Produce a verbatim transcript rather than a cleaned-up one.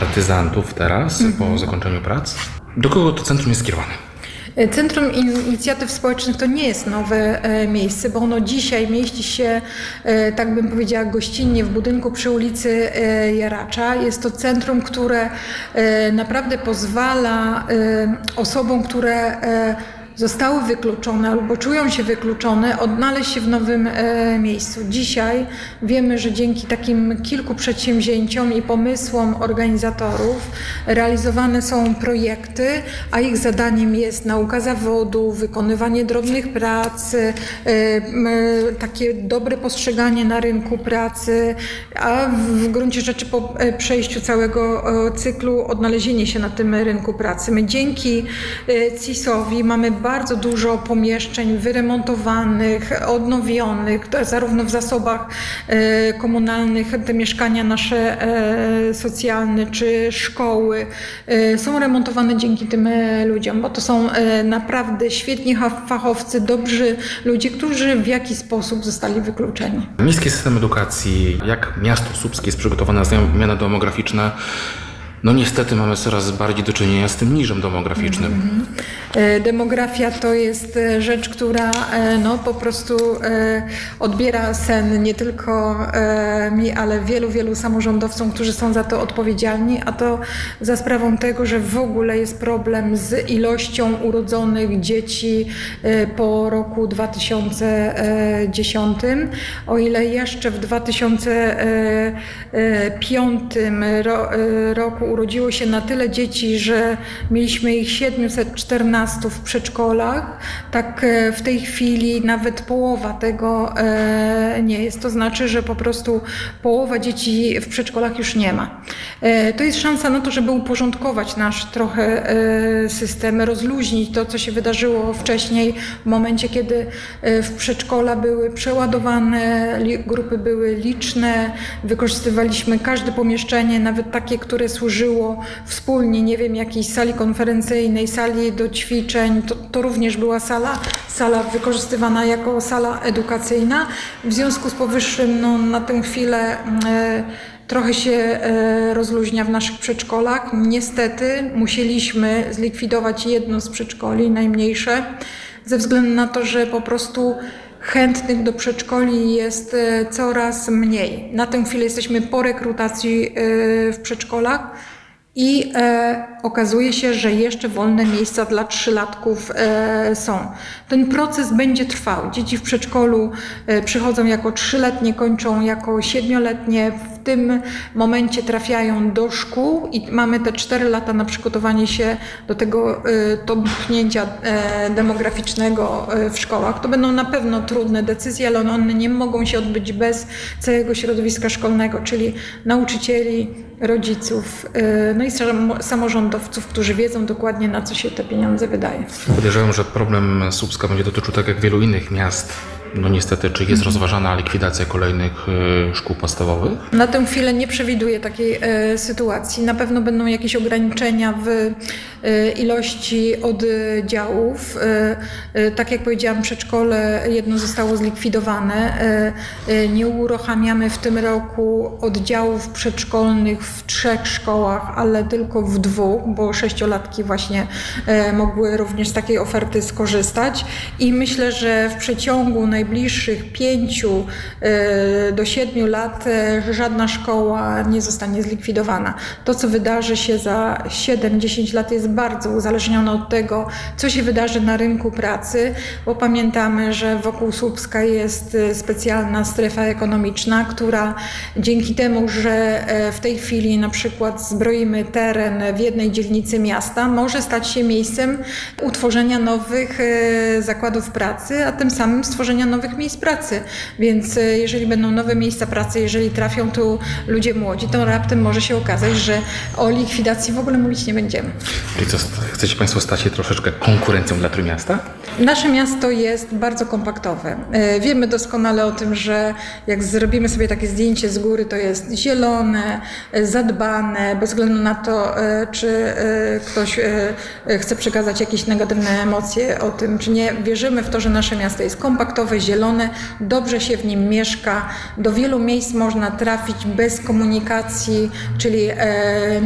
partyzantów teraz mhm. po zakończeniu prac. Do kogo to centrum jest skierowane? Centrum Inicjatyw Społecznych to nie jest nowe miejsce, bo ono dzisiaj mieści się, tak bym powiedziała, gościnnie w budynku przy ulicy Jaracza. Jest to centrum, które naprawdę pozwala osobom, które zostały wykluczone albo czują się wykluczone, odnaleźć się w nowym e, miejscu. Dzisiaj wiemy, że dzięki takim kilku przedsięwzięciom i pomysłom organizatorów realizowane są projekty, a ich zadaniem jest nauka zawodu, wykonywanie drobnych prac, e, e, takie dobre postrzeganie na rynku pracy, a w gruncie rzeczy po przejściu całego e, cyklu odnalezienie się na tym rynku pracy. My dzięki e, C I S-owi mamy bardzo dużo pomieszczeń wyremontowanych, odnowionych, zarówno w zasobach e, komunalnych, te mieszkania nasze e, socjalne czy szkoły e, są remontowane dzięki tym e, ludziom, bo to są e, naprawdę świetni fachowcy, dobrzy ludzie, którzy w jakiś sposób zostali wykluczeni. Miejski system edukacji, jak miasto słupskie jest przygotowane na zmiany demograficzne? No niestety mamy coraz bardziej do czynienia z tym niżem demograficznym. Mm-hmm. Demografia to jest rzecz, która no, po prostu odbiera sen nie tylko mi, ale wielu, wielu samorządowcom, którzy są za to odpowiedzialni, a to za sprawą tego, że w ogóle jest problem z ilością urodzonych dzieci po roku dwa tysiące dziesiątym. O ile jeszcze w dwa tysiące piątym ro- roku urodziło się na tyle dzieci, że mieliśmy ich siedemset czternaście w przedszkolach, tak w tej chwili nawet połowa tego nie jest. To znaczy, że po prostu połowa dzieci w przedszkolach już nie ma. To jest szansa na to, żeby uporządkować nasz trochę system, rozluźnić to, co się wydarzyło wcześniej, w momencie, kiedy w przedszkola były przeładowane, grupy były liczne, wykorzystywaliśmy każde pomieszczenie, nawet takie, które służyło wspólnie, nie wiem, jakiejś sali konferencyjnej, sali do ćwiczeń, to, to również była sala, sala wykorzystywana jako sala edukacyjna. W związku z powyższym no, na tę chwilę e, trochę się e, rozluźnia w naszych przedszkolach. Niestety musieliśmy zlikwidować jedno z przedszkoli, najmniejsze, ze względu na to, że po prostu chętnych do przedszkoli jest coraz mniej. Na tę chwilę jesteśmy po rekrutacji w przedszkolach i e, okazuje się, że jeszcze wolne miejsca dla trzylatków e, są. Ten proces będzie trwał. Dzieci w przedszkolu e, przychodzą jako trzyletnie, kończą jako siedmioletnie. W tym momencie trafiają do szkół i mamy te cztery lata na przygotowanie się do tego e, tąpnięcia e, demograficznego e, w szkołach. To będą na pewno trudne decyzje, ale one nie mogą się odbyć bez całego środowiska szkolnego, czyli nauczycieli, rodziców, e, no i samorządowców, którzy wiedzą dokładnie, na co się te pieniądze wydaje. Podejrzewam, że problem Słupska będzie dotyczył, tak jak wielu innych miast, no niestety, czy jest rozważana likwidacja kolejnych y, szkół podstawowych? Na tę chwilę nie przewiduję takiej y, sytuacji. Na pewno będą jakieś ograniczenia w y, ilości oddziałów. Y, y, tak jak powiedziałam, przedszkole jedno zostało zlikwidowane. Y, y, nie uruchamiamy w tym roku oddziałów przedszkolnych w trzech szkołach, ale tylko w dwóch, bo sześciolatki właśnie y, mogły również z takiej oferty skorzystać. I myślę, że w przeciągu najbliższych pięciu do siedmiu lat żadna szkoła nie zostanie zlikwidowana. To, co wydarzy się za siedem do dziesięciu lat, jest bardzo uzależnione od tego, co się wydarzy na rynku pracy, bo pamiętamy, że wokół Słupska jest specjalna strefa ekonomiczna, która dzięki temu, że w tej chwili na przykład zbroimy teren w jednej dzielnicy miasta, może stać się miejscem utworzenia nowych zakładów pracy, a tym samym stworzenia nowych miejsc pracy. Więc jeżeli będą nowe miejsca pracy, jeżeli trafią tu ludzie młodzi, to raptem może się okazać, że o likwidacji w ogóle mówić nie będziemy. Czyli co, chcecie Państwo stać się troszeczkę konkurencją dla Trójmiasta? Nasze miasto jest bardzo kompaktowe. Wiemy doskonale o tym, że jak zrobimy sobie takie zdjęcie z góry, to jest zielone, zadbane, bez względu na to, czy ktoś chce przekazać jakieś negatywne emocje o tym, czy nie. Wierzymy w to, że nasze miasto jest kompaktowe, zielone, dobrze się w nim mieszka. Do wielu miejsc można trafić bez komunikacji, czyli